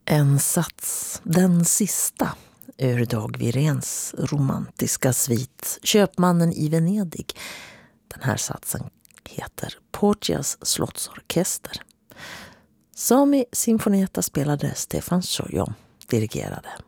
En sats, den sista, ur Dag Wiréns romantiska svit Köpmannen i Venedig. Den här satsen heter Portias slottsorkester. Sami Sinfonietta spelade, Stefan Sojom dirigerade.